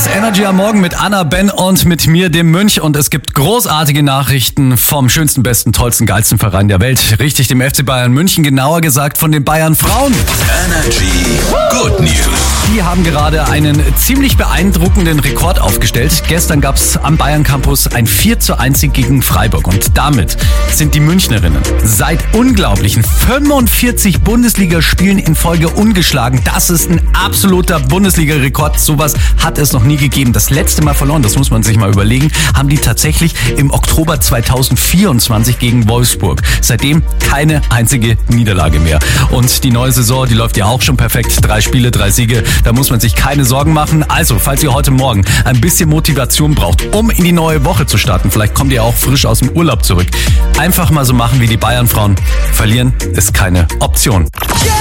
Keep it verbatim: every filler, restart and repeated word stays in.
ist Energy am Morgen mit Anna, Ben und mit mir, dem Mönch. Und es gibt großartige Nachrichten vom schönsten, besten, tollsten, geilsten Verein der Welt. Richtig, dem F C Bayern München, genauer gesagt von den Bayern Frauen. Energy Good News. Die haben gerade einen ziemlich beeindruckenden Rekord aufgestellt. Gestern gab es am Bayern Campus ein vier zu eins Sieg gegen Freiburg. Und damit sind die Münchnerinnen seit unglaublichen fünfundvierzig Bundesligaspielen in Folge ungeschlagen. Das ist ein absoluter Bundesliga-Rekord. Sowas hat es noch nie gegeben. Das letzte Mal verloren, das muss man sich mal überlegen, haben die tatsächlich im Oktober zweitausendvierundzwanzig gegen Wolfsburg. Seitdem keine einzige Niederlage mehr. Und die neue Saison, die läuft ja auch schon perfekt. Drei Spiele, drei Siege. Da muss man sich keine Sorgen machen. Also, falls ihr heute Morgen ein bisschen Motivation braucht, um in die neue Woche zu starten, vielleicht kommt ihr auch frisch aus dem Urlaub zurück, einfach mal so machen wie die Bayern-Frauen. Verlieren ist keine Option. Yeah!